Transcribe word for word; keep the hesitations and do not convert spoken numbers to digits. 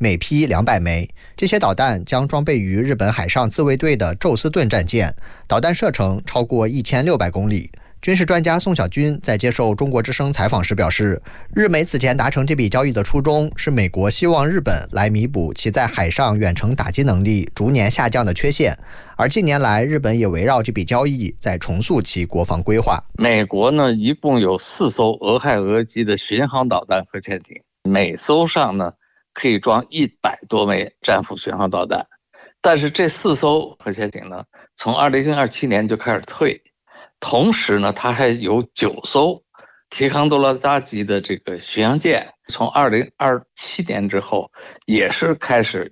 每批两百枚。这些导弹将装备于日本海上自卫队的宙斯盾战舰，导弹射程超过一千六百公里。军事专家宋小军在接受中国之声采访时表示，日美此前达成这笔交易的初衷是美国希望日本来弥补其在海上远程打击能力逐年下降的缺陷，而近年来日本也围绕这笔交易在重塑其国防规划。 美国呢，一共有四艘俄亥俄级的巡航导弹核潜艇，每艘上呢可以装一百多枚战斧巡航导弹，但是这四艘核潜艇呢，从二零二七年就开始退。同时呢，它还有九艘提康多拉扎级的这个巡洋舰，从二零二七年之后也是开始